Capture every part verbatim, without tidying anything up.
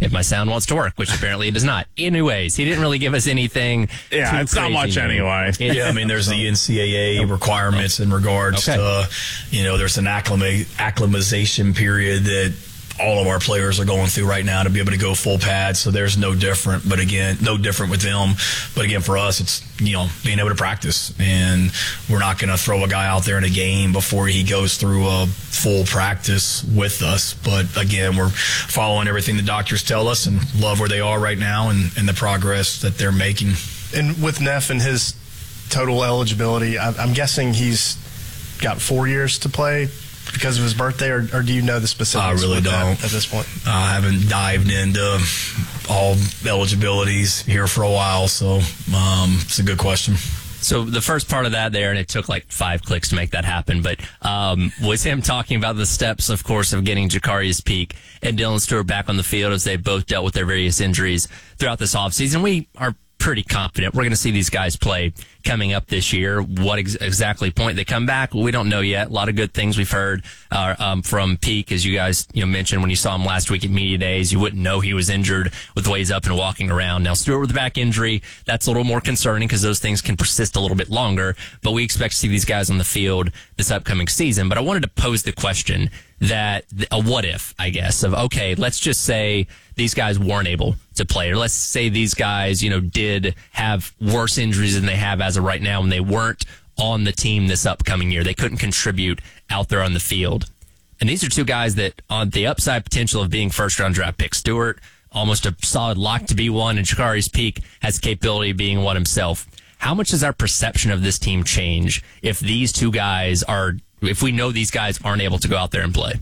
if my sound wants to work, which apparently it does not. Anyways, he didn't really give us anything. Yeah, it's not much new. anyway. It's, yeah, I mean, there's the N C double A requirements in regards okay. to, you know, there's an acclima- acclimatization period that all of our players are going through right now to be able to go full pad. So there's no different, but again, no different with them. But again, for us, it's, you know, being able to practice. And we're not going to throw a guy out there in a game before he goes through a full practice with us. But again, we're following everything the doctors tell us and love where they are right now and, and the progress that they're making. And with Neff and his total eligibility, I'm guessing he's got four years to play because of his birthday, or, or do you know the specifics? I really don't at this point. I haven't dived into all eligibilities here for a while, so um, it's a good question. So the first part of that there, and it took like five clicks to make that happen, but um, was him talking about the steps, of course, of getting Jakarius Peak and Dylan Stewart back on the field as they both dealt with their various injuries throughout this offseason. We are pretty confident we're going to see these guys play coming up this year. What ex- exactly point they come back, we don't know yet. A lot of good things we've heard uh, um, from Peak, as you guys you know mentioned when you saw him last week at media days. You wouldn't know he was injured with the way he's up and walking around. Now, Stewart with a back injury, that's a little more concerning because those things can persist a little bit longer, but we expect to see these guys on the field this upcoming season. But I wanted to pose the question that a what if, I guess, of, okay, let's just say these guys weren't able to play, or let's say these guys, you know, did have worse injuries than they have as of right now and they weren't on the team this upcoming year. They couldn't contribute out there on the field. And these are two guys that on the upside potential of being first round draft pick. Stewart, almost a solid lock to be one, and Jakarius Peak has the capability of being one himself. How much does our perception of this team change if these two guys are, if we know these guys aren't able to go out there and play?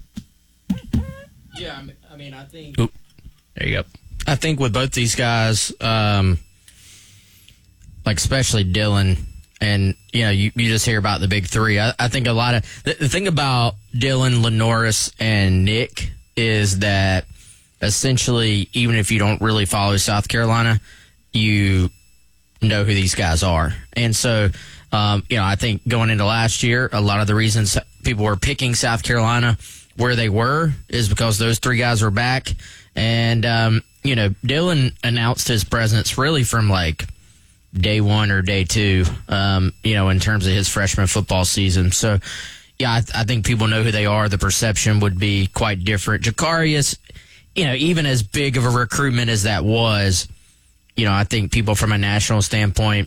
Yeah, I mean, I think... Oop, there you go. I think with both these guys, um, like especially Dylan, and, you know, you, you just hear about the big three. I, I think a lot of... The, the thing about Dylan, Lenoris, and Nick is that essentially, even if you don't really follow South Carolina, you know who these guys are. And so... Um, you know, I think going into last year, a lot of the reasons people were picking South Carolina where they were is because those three guys were back. And, um, you know, Dylan announced his presence really from like day one or day two, um, you know, in terms of his freshman football season. So, yeah, I, th- I think people know who they are. The perception would be quite different. Jakarius, you know, even as big of a recruitment as that was, you know, I think people from a national standpoint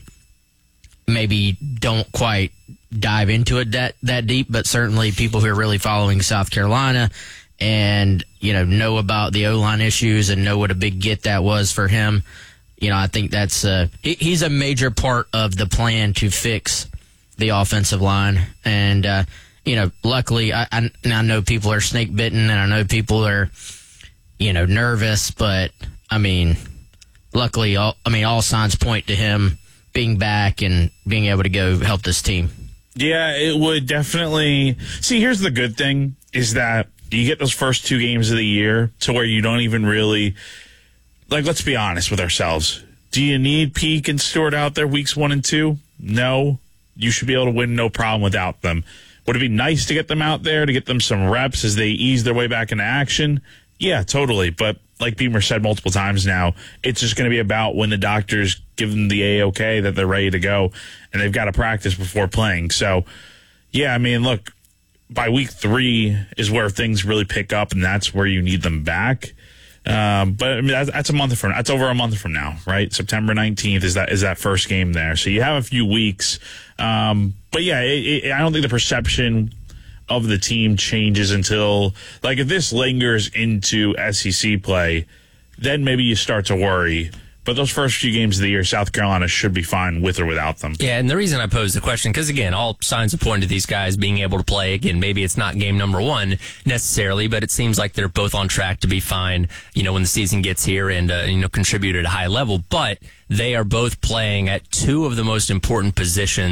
maybe don't quite dive into it that, that deep, but certainly people who are really following South Carolina and, you know, know about the O-line issues and know what a big get that was for him. You know, I think that's uh, he, he's a major part of the plan to fix the offensive line. And, uh, you know, luckily, I, I, and I know people are snake bitten and I know people are, you know, nervous, but I mean, luckily, all, I mean, all signs point to him being back and being able to go help this team. Yeah, it would definitely. See, here's the good thing is that you get those first two games of the year to where you don't even really, like, let's be honest with ourselves. Do you need Peak and Stewart out there weeks one and two? No. You should be able to win no problem without them. Would it be nice to get them out there, to get them some reps as they ease their way back into action? Yeah, totally. But like Beamer said multiple times now, it's just going to be about when the doctors give them the A-OK that they're ready to go, and they've got to practice before playing. So, yeah, I mean, look, by week three is where things really pick up, and that's where you need them back. Um, but I mean, that's, that's a month from that's over a month from now, right? September nineteenth is that is that first game there. So you have a few weeks. Um, but yeah, it, it, I don't think the perception of the team changes until, like, if this lingers into S E C play, then maybe you start to worry. But those first few games of the year, South Carolina should be fine with or without them. Yeah, and the reason I posed the question, because, again, all signs are pointing to these guys being able to play. Again, maybe it's not game number one necessarily, but it seems like they're both on track to be fine, you know, when the season gets here and, uh, you know, contribute at a high level. But they are both playing at two of the most important positions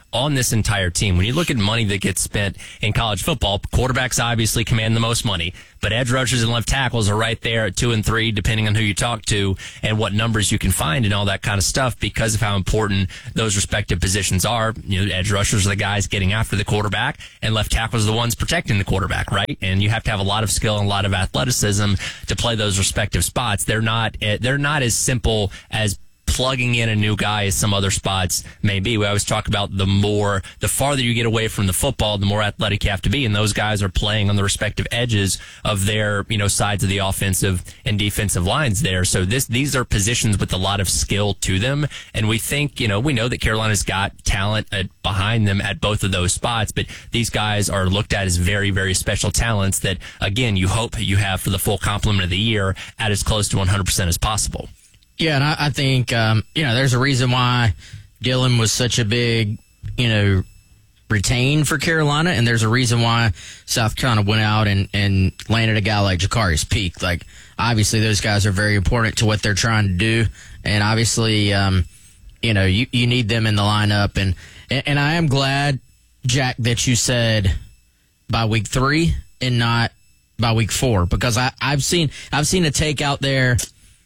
on this entire team. When you look at money that gets spent in college football, quarterbacks obviously command the most money, but edge rushers and left tackles are right there at two and three, depending on who you talk to and what numbers you can find and all that kind of stuff because of how important those respective positions are. You know, edge rushers are the guys getting after the quarterback, and left tackles are the ones protecting the quarterback, right? And you have to have a lot of skill and a lot of athleticism to play those respective spots. They're not, they're not as simple as plugging in a new guy as some other spots may be. We always talk about the more, the farther you get away from the football, the more athletic you have to be. And those guys are playing on the respective edges of their, you know, sides of the offensive and defensive lines there. So this, these are positions with a lot of skill to them. And we think, you know, we know that Carolina's got talent at, behind them at both of those spots, but these guys are looked at as very, very special talents that, again, you hope you have for the full complement of the year at as close to one hundred percent as possible. Yeah, and I, I think, um, you know, there's a reason why Dillon was such a big, you know, retain for Carolina, and there's a reason why South Carolina went out and, and landed a guy like Jacarius Peak. Like, obviously, those guys are very important to what they're trying to do, and obviously, um, you know, you, you need them in the lineup. And, and, and I am glad, Jack, that you said by week three and not by week four, because I, I've seen I've seen a take out there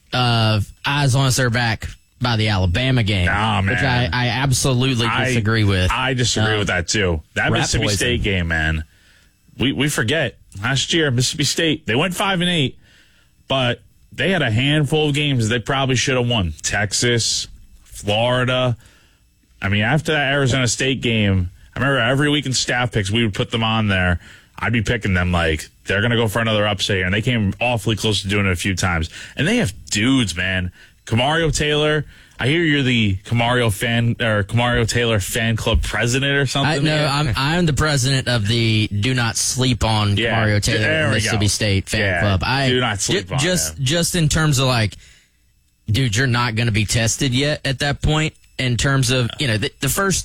of eyes on us are back by the Alabama game, nah, man. which I, I absolutely disagree I, with. I disagree um, with that too. That Mississippi poison. State game, man. We we forget last year Mississippi State, they went five and eight, but they had a handful of games they probably should have won. Texas, Florida. I mean, after that Arizona State game, I remember every week in staff picks we would put them on there. I'd be picking them like they're going to go for another upset here. And they came awfully close to doing it a few times. And they have dudes, man. Camario Taylor. I hear you're the Camario fan or Camario Taylor fan club president or something. I, no, I'm I'm the president of the Do Not Sleep on Yeah, Mario Taylor there we Mississippi go. State fan Yeah, club. I do not sleep ju- on just him. just in terms of like, dude, you're not going to be tested yet at that point. In terms of, you know, the, the first.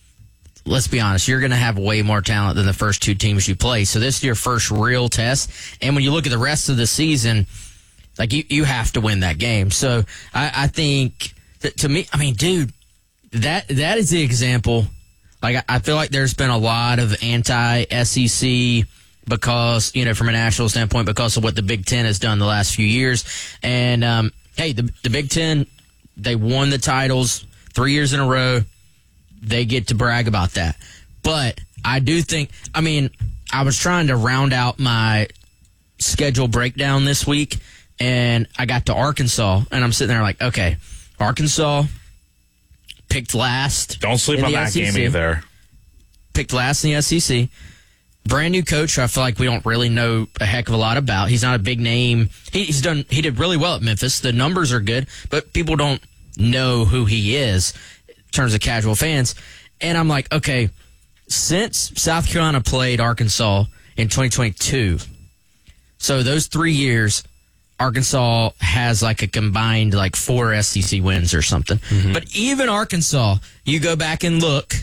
Let's be honest, you're going to have way more talent than the first two teams you play. So this is your first real test. And when you look at the rest of the season, like you, you have to win that game. So I, I think that to me, I mean, dude, that that is the example. Like I, I feel like there's been a lot of anti-S E C because, you know, from a national standpoint, because of what the Big Ten has done the last few years. And um, hey, the, the Big Ten, they won the titles three years in a row. They get to brag about that. But I do think, I mean, I was trying to round out my schedule breakdown this week, and I got to Arkansas, and I'm sitting there like, okay, Arkansas picked last. Don't sleep in on the that S E C. game either. Picked last in the S E C. Brand new coach, who I feel like we don't really know a heck of a lot about. He's not a big name. He, he's done. He did really well at Memphis. The numbers are good, but people don't know who he is in terms of casual fans. And I'm like, okay, since South Carolina played Arkansas in twenty twenty-two, so those three years, Arkansas has like a combined like four S E C wins or something. Mm-hmm. But even Arkansas, you go back and look,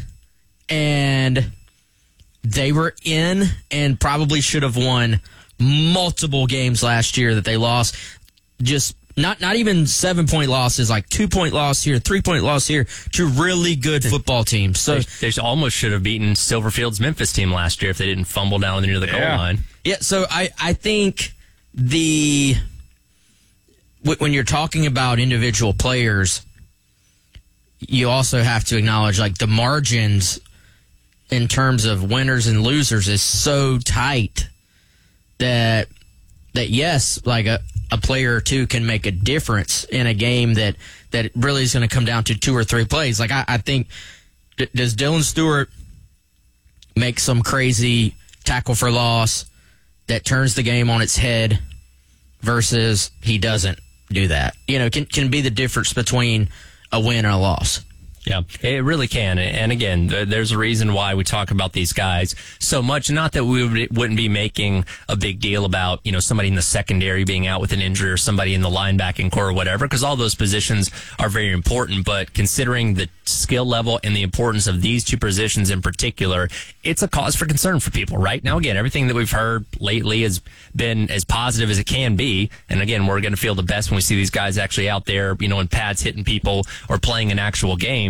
and they were in and probably should have won multiple games last year that they lost. Just Not not even seven-point losses, like two-point loss here, three-point loss here, to really good football teams. So They, they almost should have beaten Silverfield's Memphis team last year if they didn't fumble down near the goal Yeah. line. yeah, so I, I think the when you're talking about individual players, you also have to acknowledge like the margins in terms of winners and losers is so tight that that yes, like a a player or two can make a difference in a game that, that really is going to come down to two or three plays. Like, I, I think, d- does Dylan Stewart make some crazy tackle for loss that turns the game on its head versus he doesn't do that? You know, can, can be the difference between a win and a loss. Yeah, it really can. And again, there's a reason why we talk about these guys so much. Not that we wouldn't be making a big deal about, you know, somebody in the secondary being out with an injury or somebody in the linebacking core or whatever, because all those positions are very important. But considering the skill level and the importance of these two positions in particular, it's a cause for concern for people, right? Now, again, everything that we've heard lately has been as positive as it can be. And again, we're going to feel the best when we see these guys actually out there, you know, in pads hitting people or playing in actual games.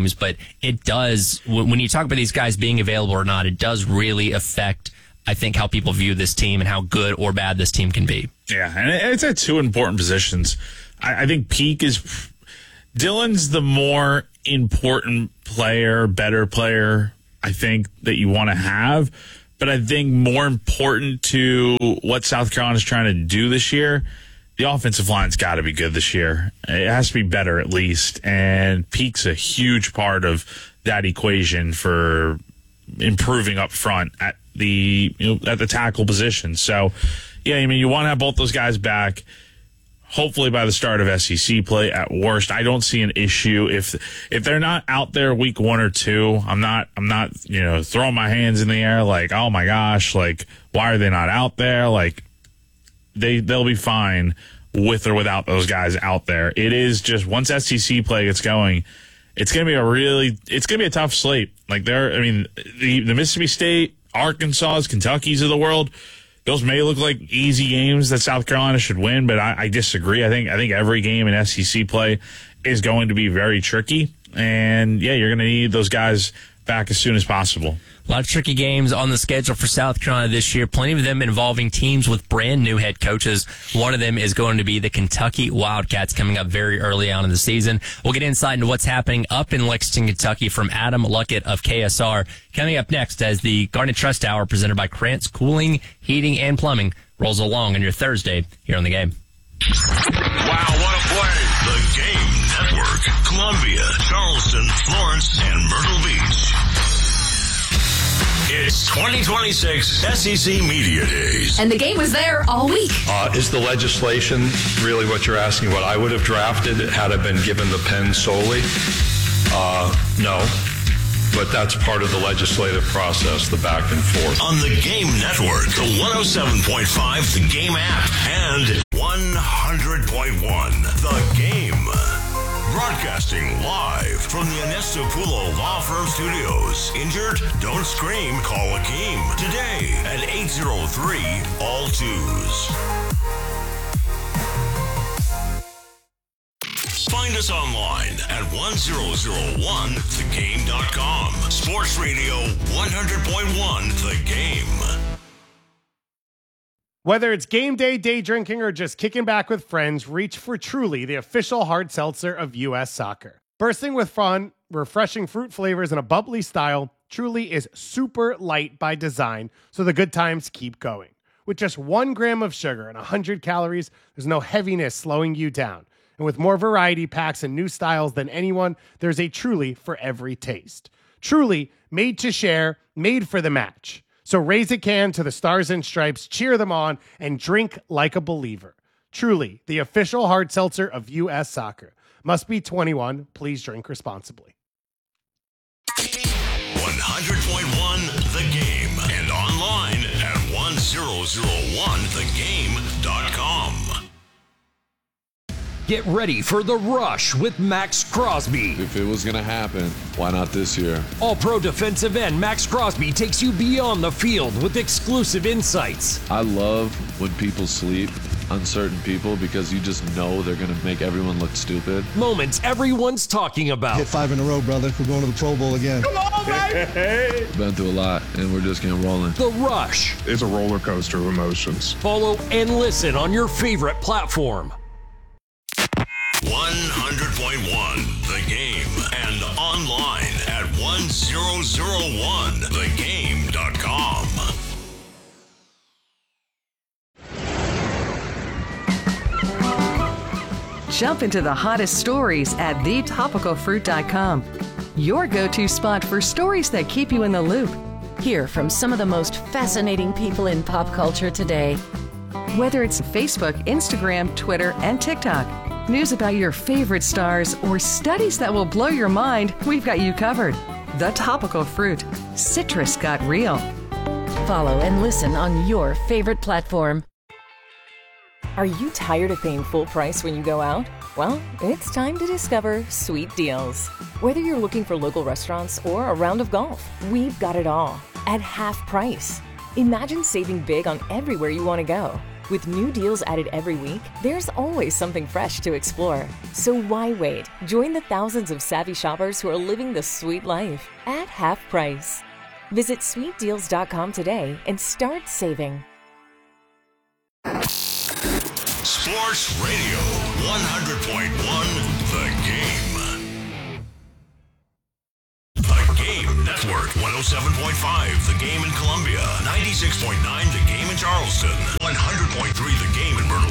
games, but it does, when you talk about these guys being available or not, it does really affect, I think, how people view this team and how good or bad this team can be. Yeah, and it's at two important positions. I, I think Peak is, Dillon's the more important player, better player, I think, that you want to have. But I think more important to what South Carolina's trying to do this year, the offensive line's got to be good this year. It has to be better at least. And Peak's a huge part of that equation for improving up front at the you know, at the tackle position. So, yeah, I mean, you want to have both those guys back. Hopefully by the start of S E C play at worst. I don't see an issue if if they're not out there week one or two. I'm not I'm not you know throwing my hands in the air like, oh my gosh, like why are they not out there? Like they they'll be fine with or without those guys out there. It is just once S E C play gets going, it's gonna be a really it's gonna be a tough slate. Like there, I mean, the, the Mississippi State, Arkansas, Kentucky's of the world. Those may look like easy games that South Carolina should win, but I, I disagree. I think I think every game in S E C play is going to be very tricky. And, yeah, you're going to need those guys back as soon as possible. A lot of tricky games on the schedule for South Carolina this year. Plenty of them involving teams with brand new head coaches. One of them is going to be the Kentucky Wildcats coming up very early on in the season. We'll get insight into what's happening up in Lexington, Kentucky from Adam Luckett of K S R. Coming up next as the Garnet Trust Hour presented by Krantz Cooling, Heating, and Plumbing rolls along on your Thursday here on The Game. Wow, what a play. The Game Network. Columbia, Charleston, Florence, and Myrtle Beach. It's twenty twenty-six S E C Media Days. And the Game was there all week. Uh, is the legislation really what you're asking? What I would have drafted had I been given the pen solely? Uh, no. But that's part of the legislative process, the back and forth. On the Game Network, the one oh seven point five, the Game app, and one hundred point one, the Game. Broadcasting live from the Anestopulo Law Firm Studios. Injured? Don't scream. Call Akeem today at eight oh three, all twos. Find us online at one thousand one the game dot com. Sports Radio one hundred point one The Game. Whether it's game day, day drinking, or just kicking back with friends, reach for Truly, the official hard seltzer of U S Soccer. Bursting with fun, refreshing fruit flavors, and a bubbly style, Truly is super light by design, so the good times keep going. With just one gram of sugar and one hundred calories, there's no heaviness slowing you down. And with more variety packs and new styles than anyone, there's a Truly for every taste. Truly, made to share, made for the match. So raise a can to the Stars and Stripes, cheer them on, and drink like a believer. Truly, the official hard seltzer of U S Soccer. Must be twenty-one. Please drink responsibly. one hundred point one The Game and online at one thousand one the game dot com. Get ready for The Rush with Max Crosby. If it was going to happen, why not this year? All-pro defensive end Max Crosby takes you beyond the field with exclusive insights. I love when people sleep on certain people because you just know they're going to make everyone look stupid. Moments everyone's talking about. Hit five in a row, brother. We're going to the Pro Bowl again. Come on, baby! Been through a lot, and we're just getting rolling. The Rush. It's a roller coaster of emotions. Follow and listen on your favorite platform. one hundred point one The Game and online at one thousand one the game dot com. Jump into the hottest stories at the topical fruit dot com. Your go-to spot for stories that keep you in the loop. Hear from some of the most fascinating people in pop culture today. Whether it's Facebook, Instagram, Twitter, and TikTok, news about your favorite stars, or studies that will blow your mind, we've got you covered. The Topical Fruit. Citrus got real. Follow and listen on your favorite platform. Are you tired of paying full price when you go out? Well, it's time to discover Sweet Deals. Whether you're looking for local restaurants or a round of golf, we've got it all at half price. Imagine saving big on everywhere you want to go. With new deals added every week, there's always something fresh to explore. So why wait? Join the thousands of savvy shoppers who are living the sweet life at half price. Visit sweet deals dot com today and start saving. Sports Radio one hundred point one The Game. The Game Network one oh seven point five The Game in Columbia, ninety-six point nine The Game in Charleston, one hundred point three The Game in Myrtle